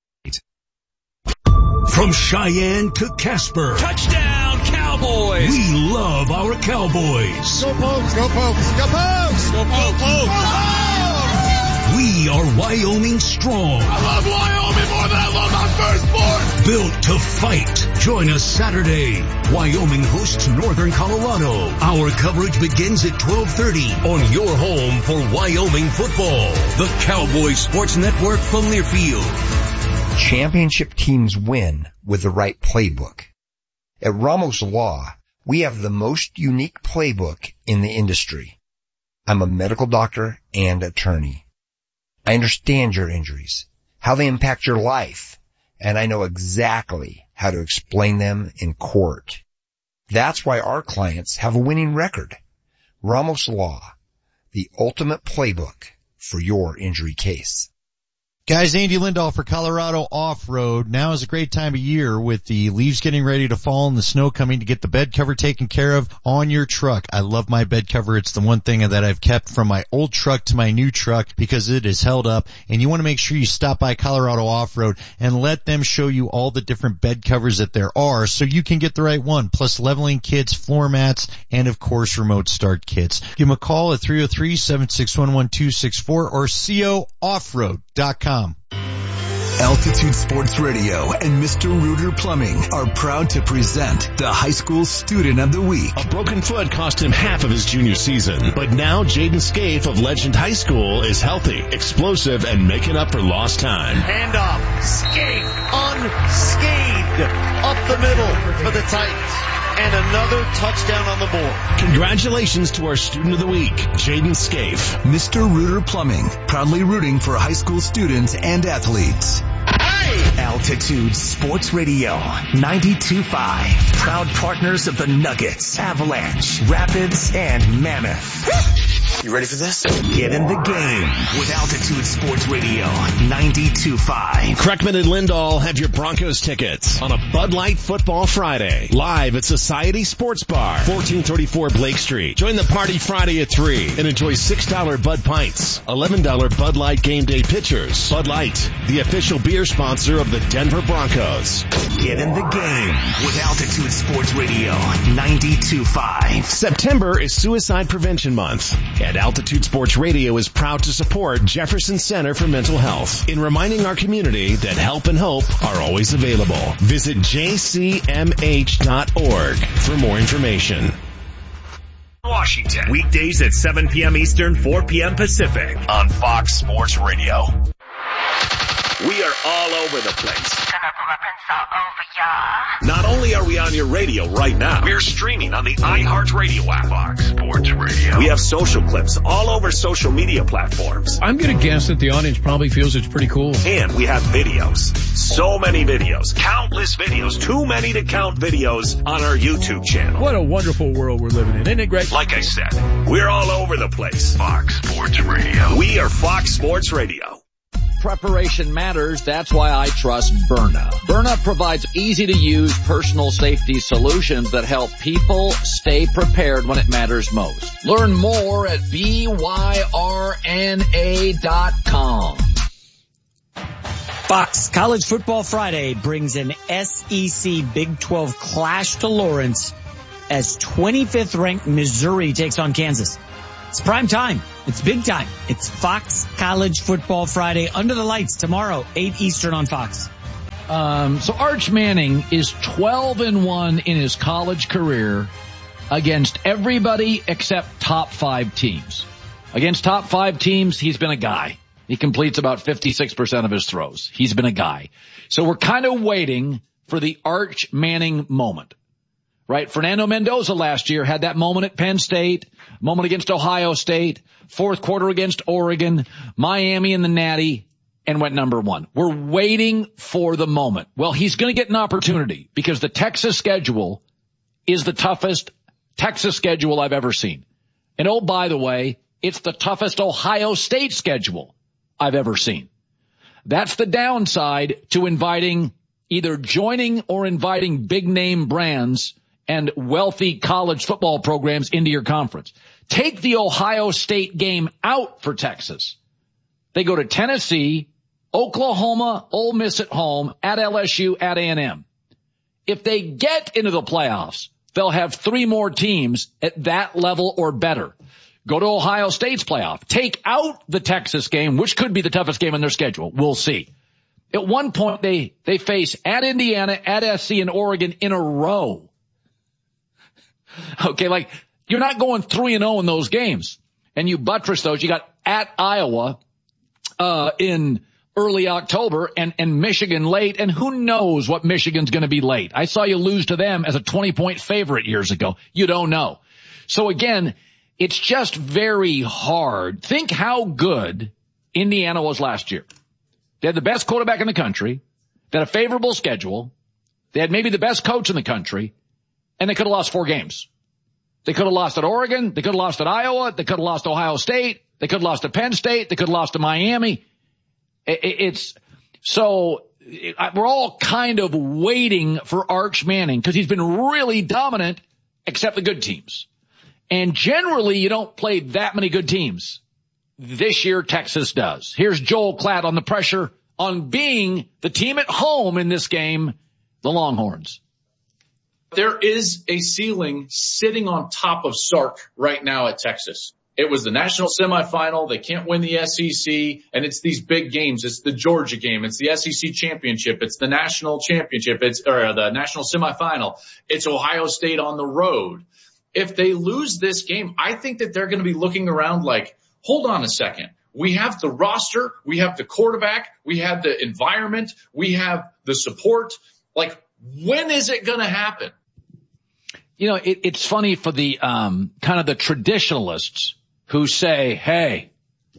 From Cheyenne to Casper. Touchdown, Cowboys! We love our Cowboys. Go Pokes, go Pokes, go Pokes! Go Pokes! Go Pokes! We are Wyoming strong. I love Wyoming more than I love my firstborn! Built to fight. Join us Saturday. Wyoming hosts Northern Colorado. Our coverage begins at 12:30 on your home for Wyoming football. The Cowboys Sports Network from Learfield. Championship teams win with the right playbook. At Ramos Law, we have the most unique playbook in the industry. I'm a medical doctor and attorney. I understand your injuries, how they impact your life, and I know exactly how to explain them in court. That's why our clients have a winning record. Ramos Law, the ultimate playbook for your injury case. Guys, Andy Lindahl for Colorado Off-Road. Now is a great time of year with the leaves getting ready to fall and the snow coming to get the bed cover taken care of on your truck. I love my bed cover. It's the one thing that I've kept from my old truck to my new truck because it is held up. And you want to make sure you stop by Colorado Off-Road and let them show you all the different bed covers that there are so you can get the right one. Plus leveling kits, floor mats, and of course remote start kits. Give them a call at 303-761-1264 or cooffroad.com. Altitude Sports Radio and Mr. Rooter Plumbing are proud to present the High School Student of the Week. A broken foot cost him half of his junior season, but now Jaden Scaife of Legend High School is healthy, explosive, and making up for lost time. Hand off, Scaife unscathed up the middle for the Titans. And another touchdown on the board. Congratulations to our Student of the Week, Jaden Scaife. Mr. Rooter Plumbing, proudly rooting for high school students and athletes. Altitude Sports Radio 92.5. Proud partners of the Nuggets, Avalanche, Rapids, and Mammoth. You ready for this? Get in the game with Altitude Sports Radio 92.5. Kreckman and Lindahl have your Broncos tickets on a Bud Light Football Friday. Live at Society Sports Bar, 1434 Blake Street. Join the party Friday at 3 and enjoy $6 Bud Pints, $11 Bud Light Game Day Pitchers. Bud Light, the official beer sponsor of the Denver Broncos. Get in the game with Altitude Sports Radio 92.5. September is Suicide Prevention Month, and Altitude Sports Radio is proud to support Jefferson Center for Mental Health in reminding our community that help and hope are always available. Visit jcmh.org for more information. Washington, weekdays at 7 p.m. Eastern, 4 p.m. Pacific on Fox Sports Radio. We are all over the place. Gonna pull up and all over ya. Not only are we on your radio right now, we're streaming on the iHeartRadio app. Fox Sports Radio. We have social clips all over social media platforms. I'm gonna guess that the audience probably feels it's pretty cool. And we have videos. So many videos. Countless videos. Too many to count videos on our YouTube channel. What a wonderful world we're living in. Isn't it great? Like I said, we're all over the place. Fox Sports Radio. We are Fox Sports Radio. preparation matters. That's why I trust Byrna. Byrna provides easy-to-use personal safety solutions that help people stay prepared when it matters most. Learn more at BYRNA.com. Fox College Football Friday brings an SEC Big 12 clash to Lawrence as 25th ranked Missouri takes on Kansas. It's prime time. It's big time. It's Fox College Football Friday under the lights tomorrow, 8 Eastern on Fox. So Arch Manning is 12-1 in his college career against everybody except top 5 teams. Against top 5 teams, he's been a guy. He completes about 56% of his throws. He's been a guy. So we're kind of waiting for the Arch Manning moment, right? Fernando Mendoza last year had that moment at Penn State, moment against Ohio State, fourth quarter against Oregon, Miami in the Natty, and went number 1. We're waiting for the moment. Well, he's going to get an opportunity because the Texas schedule is the toughest Texas schedule I've ever seen. And oh, by the way, it's the toughest Ohio State schedule I've ever seen. That's the downside to either joining or inviting big name brands and wealthy college football programs into your conference. Take the Ohio State game out for Texas. They go to Tennessee, Oklahoma, Ole Miss at home, at LSU, at A&M. If they get into the playoffs, they'll have 3 more teams at that level or better. Go to Ohio State's playoff. Take out the Texas game, which could be the toughest game on their schedule. We'll see. At one point, they face at Indiana, at SC, and Oregon in a row. Okay, like, you're not going 3-0 in those games. And you buttress those. You got at Iowa in early October and Michigan late. And who knows what Michigan's going to be late. I saw you lose to them as a 20-point favorite years ago. You don't know. So again, it's just very hard. Think how good Indiana was last year. They had the best quarterback in the country. They had a favorable schedule. They had maybe the best coach in the country. And they could have lost 4 games. They could have lost at Oregon. They could have lost at Iowa. They could have lost to Ohio State. They could have lost to Penn State. They could have lost to Miami. We're all kind of waiting for Arch Manning because he's been really dominant except the good teams. And generally, you don't play that many good teams. This year, Texas does. Here's Joel Klatt on the pressure on being the team at home in this game, the Longhorns. There is a ceiling sitting on top of Sark right now at Texas. It was the national semifinal. They can't win the SEC, and it's these big games. It's the Georgia game. It's the SEC championship. It's the national championship. Or the national semifinal. It's Ohio State on the road. If they lose this game, I think that they're going to be looking around like, hold on a second. We have the roster. We have the quarterback. We have the environment. We have the support. Like, when is it going to happen? You know, it's funny for the kind of the traditionalists who say, hey,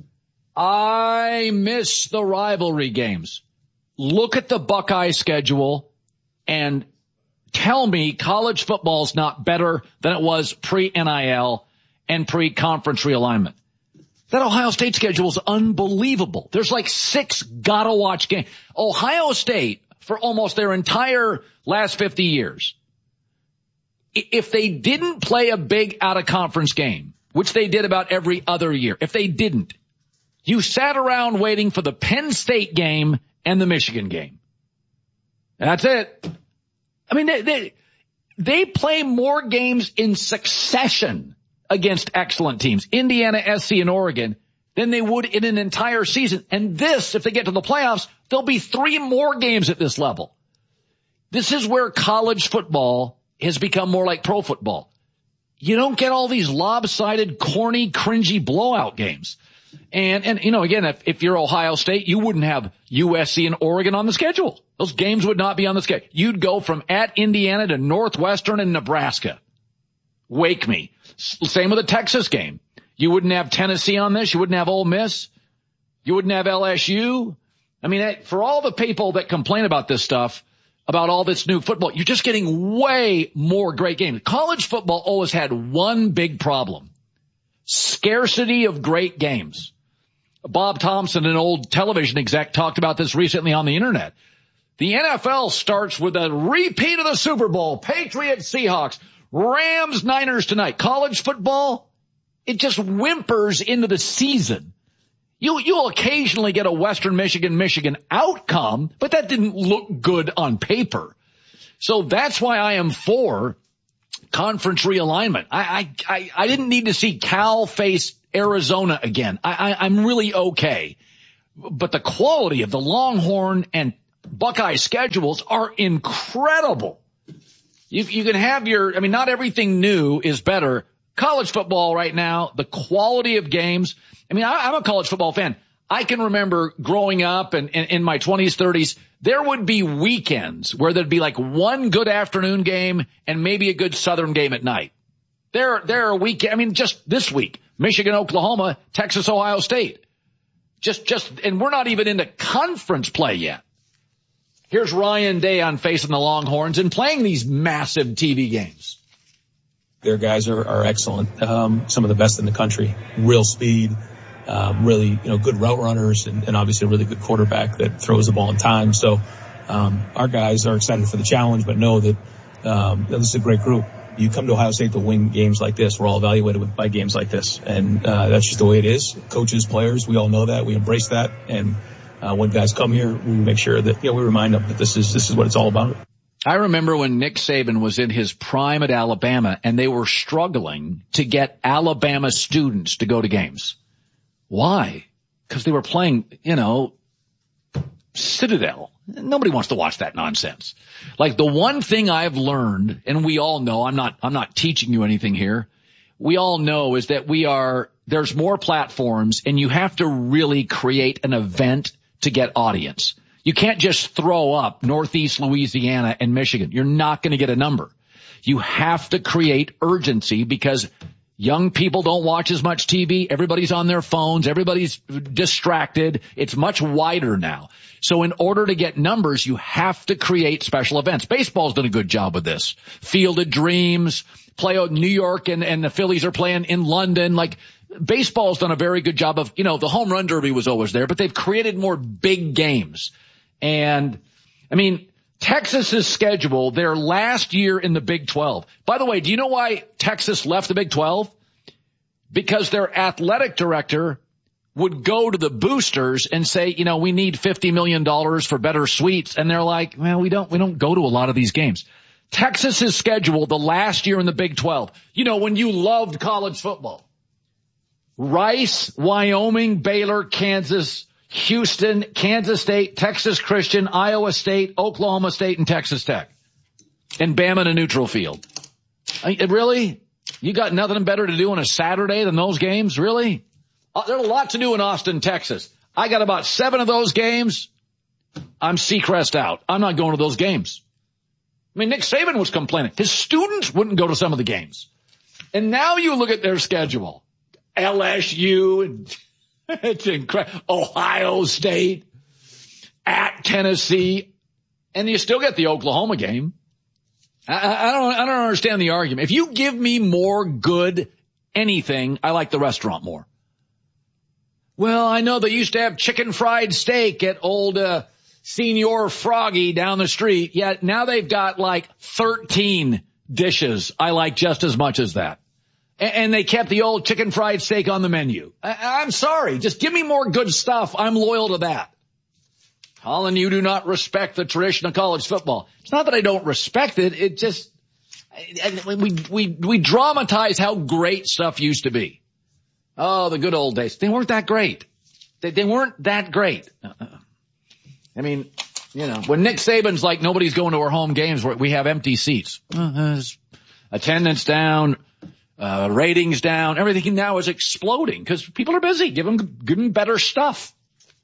I miss the rivalry games. Look at the Buckeye schedule and tell me college football's not better than it was pre-NIL and pre-conference realignment. That Ohio State schedule is unbelievable. There's like 6 gotta-watch games. Ohio State, for almost their entire last 50 years, if they didn't play a big out-of-conference game, which they did about every other year, if they didn't, you sat around waiting for the Penn State game and the Michigan game. That's it. I mean, they play more games in succession against excellent teams, Indiana, SC, and Oregon, than they would in an entire season. And this, if they get to the playoffs, there'll be 3 more games at this level. This is where college football has become more like pro football. You don't get all these lopsided, corny, cringy blowout games. And you know, again, if you're Ohio State, you wouldn't have USC and Oregon on the schedule. Those games would not be on the schedule. You'd go from at Indiana to Northwestern and Nebraska. Wake me. Same with the Texas game. You wouldn't have Tennessee on this. You wouldn't have Ole Miss. You wouldn't have LSU. I mean, for all the people that complain about this stuff, about all this new football, you're just getting way more great games. College football always had one big problem: scarcity of great games. Bob Thompson, an old television exec, talked about this recently on the internet. The NFL starts with a repeat of the Super Bowl. Patriots, Seahawks, Rams, Niners tonight. College football, it just whimpers into the season. You'll occasionally get a Western Michigan outcome, but that didn't look good on paper. So that's why I am for conference realignment. I didn't need to see Cal face Arizona again. I'm really okay. But the quality of the Longhorn and Buckeye schedules are incredible. You can have not everything new is better. College football right now, the quality of games. I'm a college football fan. I can remember growing up and in my 20s, 30s, there would be weekends where there'd be like one good afternoon game and maybe a good Southern game at night. There are weekends, just this week, Michigan, Oklahoma, Texas, Ohio State. And we're not even into conference play yet. Here's Ryan Day on facing the Longhorns and playing these massive TV games. Their guys are excellent. Some of the best in the country. Real speed. Really, good route runners and obviously a really good quarterback that throws the ball in time. So, our guys are excited for the challenge, but know that, this is a great group. You come to Ohio State to win games like this. We're all evaluated by games like this. And, that's just the way it is. Coaches, players, we all know that. We embrace that. And, when guys come here, we make sure that, we remind them that this is what it's all about. I remember when Nick Saban was in his prime at Alabama and they were struggling to get Alabama students to go to games. Why? Because they were playing, Citadel. Nobody wants to watch that nonsense. Like the one thing I've learned, and we all know, I'm not teaching you anything here. We all know is that there's more platforms and you have to really create an event to get audience. You can't just throw up Northeast Louisiana and Michigan. You're not going to get a number. You have to create urgency because young people don't watch as much TV. Everybody's on their phones. Everybody's distracted. It's much wider now. So in order to get numbers, you have to create special events. Baseball's done a good job with this. Field of Dreams, play out in New York and the Phillies are playing in London. Like baseball's done a very good job of, the home run derby was always there, but they've created more big games. And Texas's schedule, their last year in the Big 12. By the way, do you know why Texas left the Big 12? Because their athletic director would go to the boosters and say, we need $50 million for better suites. And they're like, well, we don't go to a lot of these games. Texas's schedule, the last year in the Big 12. When you loved college football. Rice, Wyoming, Baylor, Kansas, Houston, Kansas State, Texas Christian, Iowa State, Oklahoma State, and Texas Tech. And Bama in a neutral field. Really? You got nothing better to do on a Saturday than those games? Really? There's a lot to do in Austin, Texas. I got about 7 of those games. I'm Seacrest out. I'm not going to those games. Nick Saban was complaining. His students wouldn't go to some of the games. And now you look at their schedule. LSU and it's incredible. Ohio State, at Tennessee, and you still get the Oklahoma game. I don't understand the argument. If you give me more good anything, I like the restaurant more. Well, I know they used to have chicken fried steak at old Senior Froggy down the street. Yeah, now they've got like 13 dishes I like just as much as that. And they kept the old chicken fried steak on the menu. I'm sorry. Just give me more good stuff. I'm loyal to that. Colin, you do not respect the tradition of college football. It's not that I don't respect it. It just, we dramatize how great stuff used to be. Oh, the good old days. They weren't that great. They weren't that great. When Nick Saban's like, nobody's going to our home games, we have empty seats. Attendance down. Ratings down. Everything now is exploding because people are busy. Give them better stuff.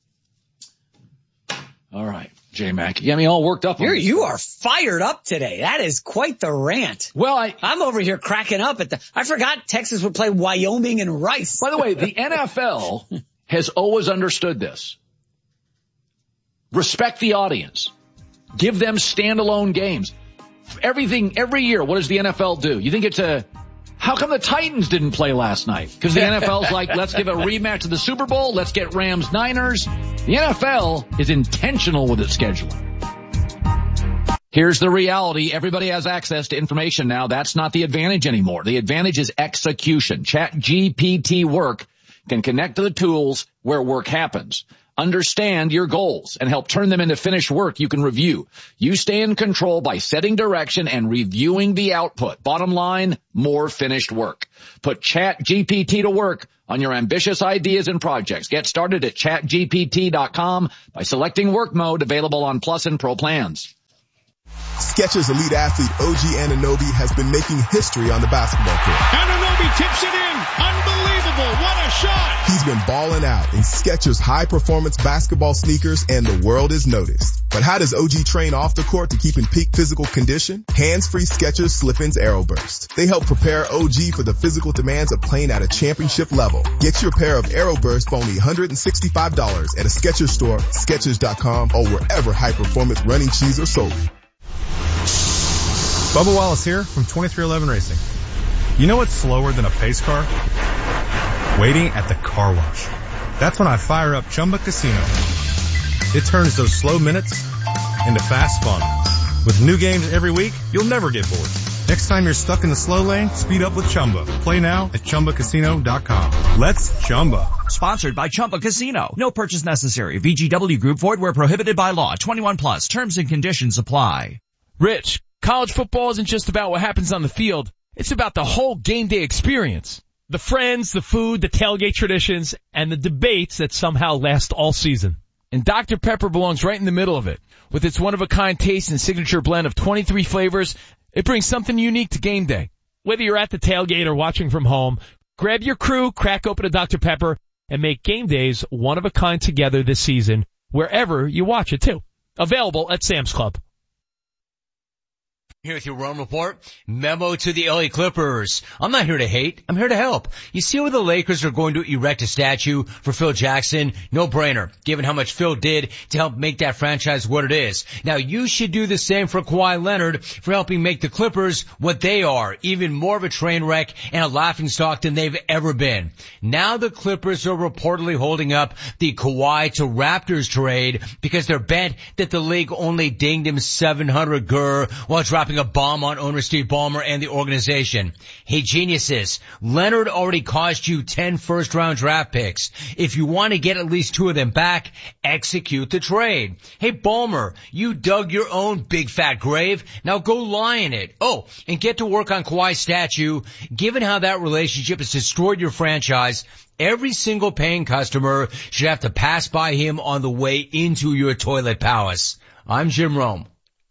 All right, J-Mac. You got me all worked up. You are fired up today. That is quite the rant. Well, I'm over here cracking up I forgot Texas would play Wyoming and Rice. By the way, the NFL has always understood this. Respect the audience. Give them standalone games. Every year, what does the NFL do? You think it's How come the Titans didn't play last night? Because the NFL's like, let's give a rematch of the Super Bowl. Let's get Rams-Niners. The NFL is intentional with its scheduling. Here's the reality. Everybody has access to information now. That's not the advantage anymore. The advantage is execution. ChatGPT Work can connect to the tools where work happens. Understand your goals and help turn them into finished work you can review. You stay in control by setting direction and reviewing the output. Bottom line, more finished work. Put ChatGPT to work on your ambitious ideas and projects. Get started at chatgpt.com by selecting work mode, available on Plus and Pro plans. Skechers elite athlete OG Anunoby has been making history on the basketball court. Anunoby tips it in. Unbelievable. What a shot. He's been balling out in Skechers high-performance basketball sneakers, and the world is noticed. But how does OG train off the court to keep in peak physical condition? Hands-free Skechers Slip-ins Aeroburst. They help prepare OG for the physical demands of playing at a championship level. Get your pair of Aeroburst for only $165 at a Skechers store, Skechers.com, or wherever high-performance running shoes are sold. Bubba Wallace here from 2311 Racing. You know what's slower than a pace car? Waiting at the car wash. That's when I fire up Chumba Casino. It turns those slow minutes into fast fun. With new games every week, you'll never get bored. Next time you're stuck in the slow lane, speed up with Chumba. Play now at ChumbaCasino.com. Let's Chumba. Sponsored by Chumba Casino. No purchase necessary. VGW Group. Void where prohibited by law. 21 plus. Terms and conditions apply. Rich, college football isn't just about what happens on the field. It's about the whole game day experience. The friends, the food, the tailgate traditions, and the debates that somehow last all season. And Dr. Pepper belongs right in the middle of it. With its one-of-a-kind taste and signature blend of 23 flavors, it brings something unique to game day. Whether you're at the tailgate or watching from home, grab your crew, crack open a Dr. Pepper, and make game days one-of-a-kind together this season, wherever you watch it too. Available at Sam's Club. Here with your Rome Report. Memo to the LA Clippers. I'm not here to hate. I'm here to help. You see where the Lakers are going to erect a statue for Phil Jackson? No brainer, given how much Phil did to help make that franchise what it is. Now you should do the same for Kawhi Leonard for helping make the Clippers what they are, even more of a train wreck and a laughingstock than they've ever been. Now the Clippers are reportedly holding up the Kawhi to Raptors trade because they're bent that the league only dinged him $700 while dropping a bomb on owner Steve Ballmer and the organization. Hey geniuses, Leonard already cost you 10 first-round draft picks. If you want to get at least 2 of them back, execute the trade. Hey Ballmer, you dug your own big fat grave. Now go lie in it. Oh, and get to work on Kawhi's statue. Given how that relationship has destroyed your franchise, every single paying customer should have to pass by him on the way into your toilet palace. I'm Jim Rome.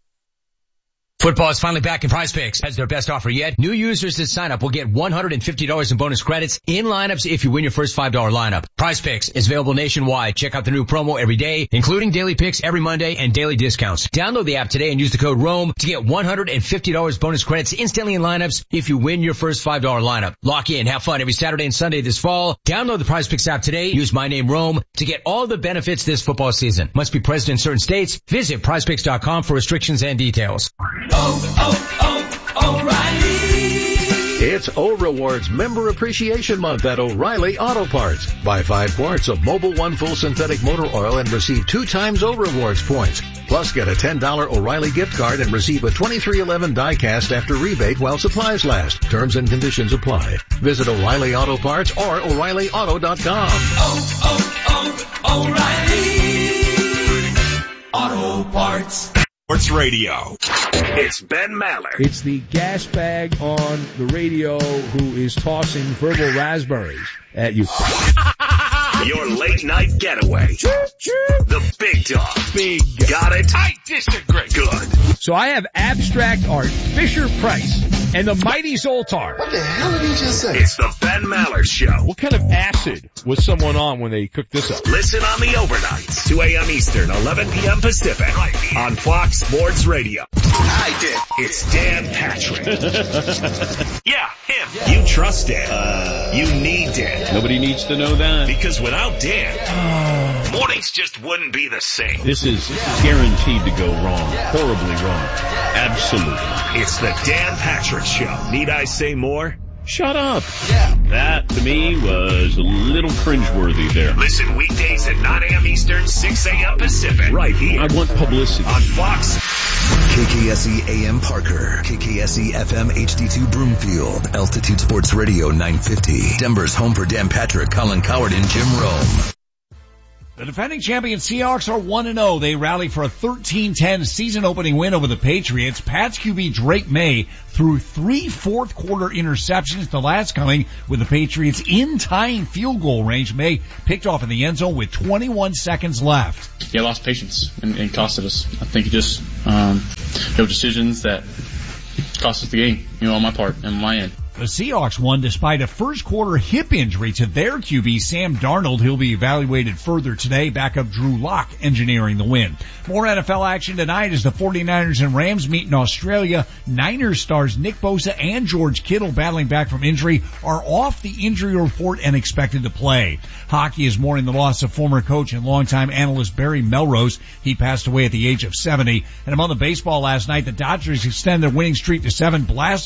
Football is finally back in Prize Picks. Has their best offer yet. New users that sign up will get $150 in bonus credits in lineups if you win your first $5 lineup. Prize Picks is available nationwide. Check out the new promo every day, including daily picks every Monday and daily discounts. Download the app today and use the code ROME to get $150 bonus credits instantly in lineups if you win your first $5 lineup. Lock in, have fun every Saturday and Sunday this fall. Download the Prize Picks app today. Use my name ROME to get all the benefits this football season. Must be present in certain states. Visit prizepicks.com for restrictions and details. O'Reilly. It's O-Rewards Member Appreciation Month at O'Reilly Auto Parts. Buy 5 quarts of Mobil 1 full synthetic motor oil and receive 2 times O-Rewards points. Plus get a $10 O'Reilly gift card and receive a 2311 die-cast after rebate while supplies last. Terms and conditions apply. Visit O'Reilly Auto Parts or O'ReillyAuto.com. O'Reilly Auto Parts. Sports Radio. It's Ben Maller. It's the gas bag on the radio who is tossing verbal raspberries at you. Your late night getaway. The big dog. Big. Got it? I disagree. Good. So I have abstract art, Fisher Price, and the mighty Zoltar. What the hell did he just say? It's the Ben Maller Show. What kind of acid was someone on when they cooked this up? Listen on the overnights, 2 a.m. Eastern, 11 p.m. Pacific, on Fox Sports Radio. I did. It's Dan Patrick. Yeah, him. You trust Dan. You need Dan. Nobody needs to know that. Because without Dan, mornings just wouldn't be the same. This is guaranteed to go wrong. Horribly wrong. Absolutely. It's the Dan Patrick Show. Need I say more? Shut up. Yeah. That, to me, was a little cringeworthy there. Listen weekdays at 9 a.m. Eastern, 6 a.m. Pacific. Right here. I want publicity. On Fox. KKSE AM Parker, KKSE FM HD2 Broomfield, Altitude Sports Radio 950, Denver's home for Dan Patrick, Colin Coward, and Jim Rome. The defending champion Seahawks are 1-0. They rally for a 13-10 season-opening win over the Patriots. Pats QB Drake May threw 3 fourth-quarter interceptions, the last coming with the Patriots in tying field goal range. May picked off in the end zone with 21 seconds left. Yeah, lost patience and costed us. I think it just there were decisions that cost us the game, on my part and my end. The Seahawks won despite a first-quarter hip injury to their QB, Sam Darnold. He'll be evaluated further today. Backup Drew Lock engineering the win. More NFL action tonight as the 49ers and Rams meet in Australia. Niners stars Nick Bosa and George Kittle, battling back from injury, are off the injury report and expected to play. Hockey is mourning the loss of former coach and longtime analyst Barry Melrose. He passed away at the age of 70. And among the baseball last night, the Dodgers extend their winning streak to 7. Blast